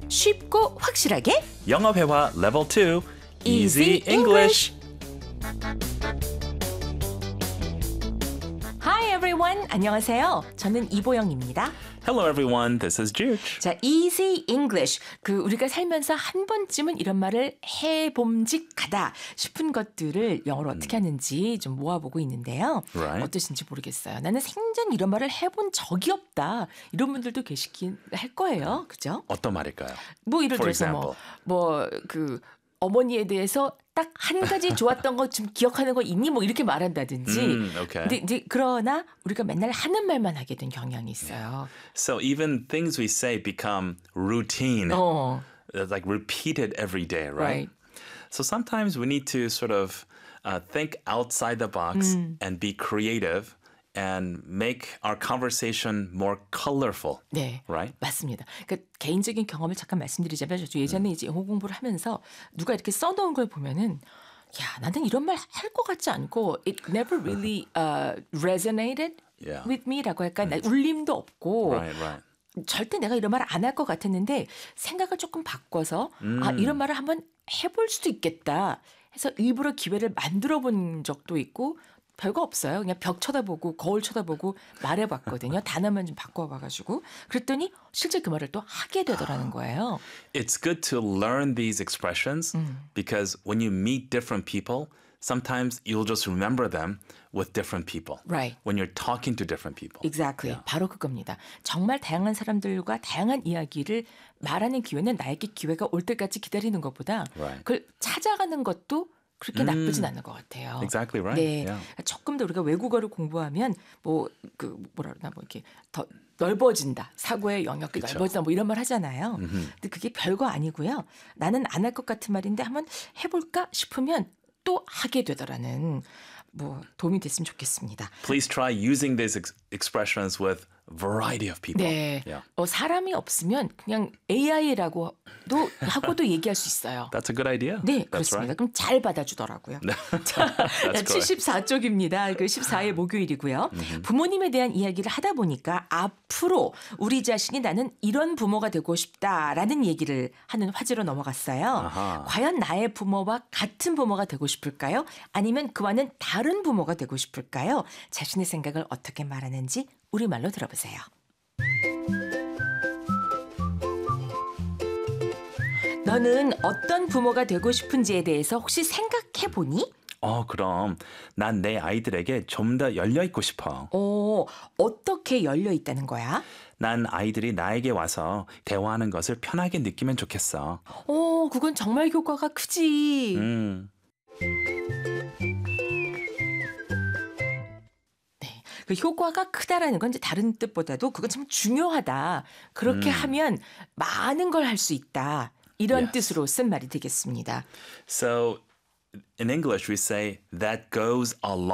쉽고 확실하게 영어 회화 level 2 Easy English. Hi everyone. 안녕하세요. 저는 이보영입니다. Hello everyone, this is Jude. 자, Easy English. 우리가 살면서 한 번쯤은 이런 말을 해봄직하다 싶은 것들을 영어로 어떻게 하는지 좀 모아보고 있는데요. Right. 어떠신지 모르겠어요. 나는 생전 이런 말을 해본 적이 없다. 이런 분들도 계시긴 할 거예요. 그죠? 어떤 말일까요? 뭐 예를 For 들어서 example. 어머니에 대해서 딱 한 가지 좋았던 거 좀 기억하는 거 있니? 뭐 이렇게 말한다든지. Okay. 근데 이제 그러나 우리가 맨날 하는 말만 하게 된 경향이 있어요. So even things we say become routine. Like repeated every day, right? Right. So sometimes we need to sort of think outside the box and be creative and make our conversation more colorful. 네, Right? 맞습니다. 그러니까 개인적인 경험을 잠깐 말씀드리자면 저 예전에 이제 영어 공부를 하면서 누가 이렇게 써놓은 걸 보면은 야, 나는 이런 말 할 것 같지 않고 it never really resonated Yeah. with me라고 할까? 나 울림도 없고 Right. 절대 내가 이런 말 안 할 것 같았는데 생각을 조금 바꿔서 이런 말을 한번 해볼 수도 있겠다 해서 일부러 기회를 만들어 본 적도 있고 별거 없어요. 그냥 벽 쳐다보고 거울 쳐다보고 말해봤거든요. 단어만 좀 바꿔봐가지고 그랬더니 실제 그 말을 또 하게 되더라는 거예요. It's good to learn these expressions because when you meet different people, sometimes you'll just remember them with different people. Right. When you're talking to different people. Exactly. 바로 그겁니다. 정말 다양한 사람들과 다양한 이야기를 말하는 기회는 나에게 기회가 올 때까지 기다리는 것보다 Right. 그걸 찾아가는 것도 그렇게 나쁘진 않은 것 같아요. Exactly right. 네, Yeah. 조금 더 우리가 외국어를 공부하면 이렇게 더 넓어진다. 사고의 영역이 그쵸. 넓어진다. 뭐 이런 말 하잖아요. 근데 그게 별거 아니고요. 나는 안 할 것 같은 말인데 한번 해볼까 싶으면 또 하게 되더라는 도움이 됐으면 좋겠습니다. Please try using these expressions with variety of people. 네, Yeah. 사람이 없으면 그냥 AI라고도 하고도 얘기할 수 있어요. That's a good idea. 네, That's 그렇습니다. right. 그럼 잘 받아주더라고요. 자, That's good. 74쪽입니다. 14일 목요일이고요. 부모님에 대한 이야기를 하다 보니까 앞으로 우리 자신이 나는 이런 부모가 되고 싶다라는 얘기를 하는 화제로 넘어갔어요. 아하. 과연 나의 부모와 같은 부모가 되고 싶을까요? 아니면 그와는 다른 부모가 되고 싶을까요? 자신의 생각을 어떻게 말하는지 우리말로 들어보세요. 너는 어떤 부모가 되고 싶은지에 대해서 혹시 생각해 보니? 그럼 난 내 아이들에게 좀 더 열려 있고 싶어. 어떻게 열려 있다는 거야? 난 아이들이 나에게 와서 대화하는 것을 편하게 느끼면 좋겠어. 그건 정말 효과가 크지. 네, 그 효과가 크다라는 건 이제 다른 뜻보다도 그건 참 중요하다. 그렇게 하면 많은 걸 할 수 있다. 이런 Yes. 뜻으로 쓴 말이 되겠습니다. So in English we say that goes a